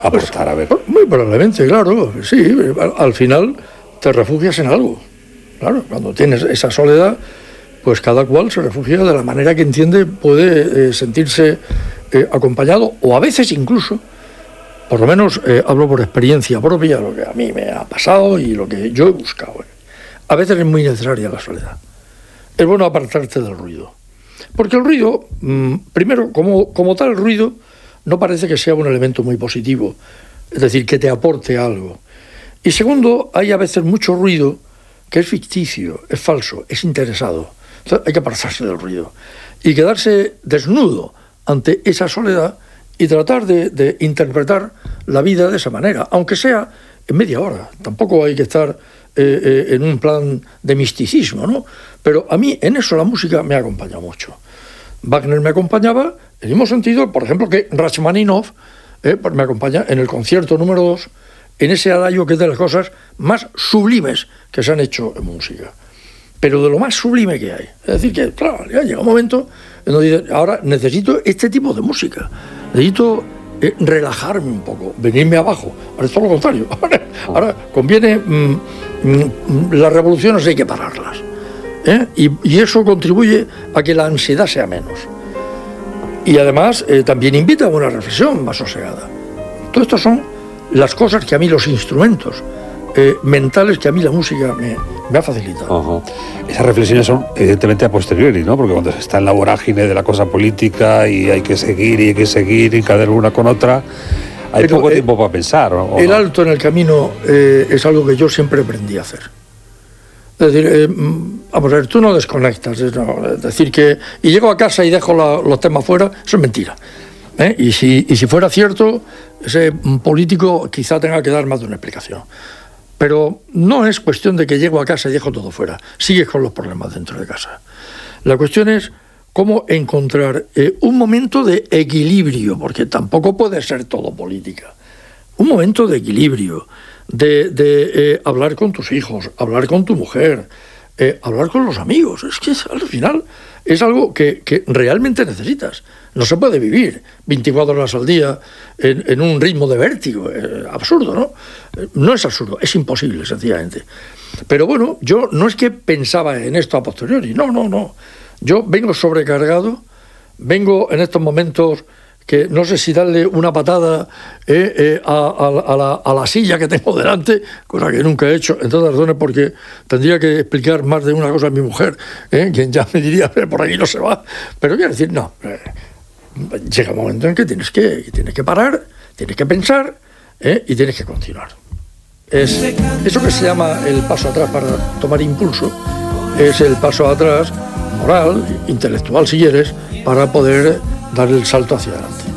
aportar, a ver. Muy probablemente, claro, sí, al final te refugias en algo. Claro, cuando tienes esa soledad, pues cada cual se refugia de la manera que entiende, puede sentirse acompañado, o a veces incluso, por lo menos hablo por experiencia propia, lo que a mí me ha pasado y lo que yo he buscado. A veces es muy necesaria la soledad. Es bueno apartarte del ruido. Porque el ruido, primero, como tal, el ruido no parece que sea un elemento muy positivo, es decir, que te aporte algo. Y segundo, hay a veces mucho ruido que es ficticio, es falso, es interesado. Entonces hay que apartarse del ruido y quedarse desnudo ante esa soledad y tratar de interpretar la vida de esa manera, aunque sea en media hora. Tampoco hay que estar en un plan de misticismo, ¿no? Pero a mí en eso la música me ha acompañado mucho. Wagner me acompañaba en el mismo sentido, por ejemplo, que Rachmaninoff pues me acompaña en el concierto número 2, en ese adagio que es de las cosas más sublimes que se han hecho en música. Pero de lo más sublime que hay. Es decir, que claro, ya llega un momento en donde dices, ahora necesito este tipo de música. Necesito relajarme un poco, venirme abajo. Ahora es todo lo contrario. Ahora conviene, las revoluciones hay que pararlas. Y eso contribuye a que la ansiedad sea menos. Y además también invita a una reflexión más sosegada. Todo esto son las cosas que a mí, los instrumentos mentales que a mí la música me ha facilitado. Uh-huh. Esas reflexiones son evidentemente a posteriori, ¿no? Porque cuando se está en la vorágine de la cosa política y hay que seguir y cadar una con otra, hay poco tiempo para pensar. El no. Alto en el camino es algo que yo siempre aprendí a hacer. Es decir, vamos a ver, tú no desconectas. Es decir, que y llego a casa y dejo los temas fuera, eso es mentira. Y si fuera cierto, ese político quizá tenga que dar más de una explicación. Pero no es cuestión de que llego a casa y dejo todo fuera. Sigues con los problemas dentro de casa. La cuestión es cómo encontrar un momento de equilibrio, porque tampoco puede ser todo política. Un momento de equilibrio, de hablar con tus hijos, hablar con tu mujer, hablar con los amigos. Es que al final es algo que realmente necesitas. No se puede vivir 24 horas al día en un ritmo de vértigo. Absurdo, ¿no? No es absurdo, es imposible, sencillamente. Pero bueno, yo no es que pensaba en esto a posteriori, no. Yo vengo sobrecargado, vengo en estos momentos que no sé si darle una patada a la silla que tengo delante, cosa que nunca he hecho, entre otras razones porque tendría que explicar más de una cosa a mi mujer, quien ya me diría, por aquí no se va. Pero quiero decir, no. Llega un momento en que tienes que parar, tienes que pensar y tienes que continuar. Es eso que se llama el paso atrás para tomar impulso, es el paso atrás moral, intelectual si quieres, para poder dar el salto hacia adelante.